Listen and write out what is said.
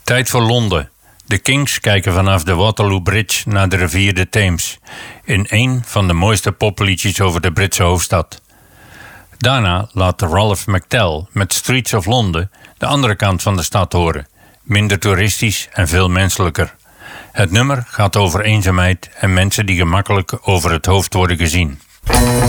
Tijd voor Londen. De Kings kijken vanaf de Waterloo Bridge naar de rivier de Theems, in een van de mooiste popliedjes over de Britse hoofdstad. Daarna laat Ralph McTell met Streets of London de andere kant van de stad horen, minder toeristisch en veel menselijker. Het nummer gaat over eenzaamheid en mensen die gemakkelijk over het hoofd worden gezien.